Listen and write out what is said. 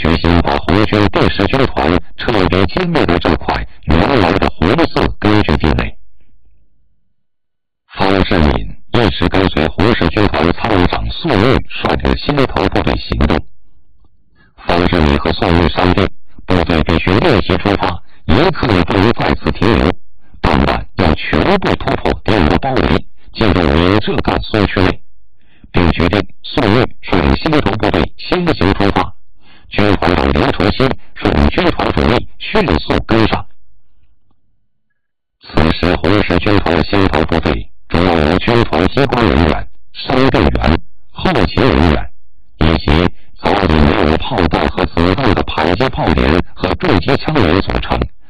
决心把红军第10军团彻底歼灭的这块原来的红色根据地内。方志敏一直跟随红十军团参谋长宋玉率领新头部队行动。方志敏和宋玉商定，部队必须立即出发，一刻也不能在此停留，当晚要全部突破敌人的包围，进入明浙赣苏区内，并决定宋玉率领新头部队先行出发，军团长刘崇新率领军团主力迅速跟上。此时红十军团先头部队主要由军团机关人员、伤病员、后勤人员以及早已没有炮弹和子弹的迫击炮连和重机枪连组成，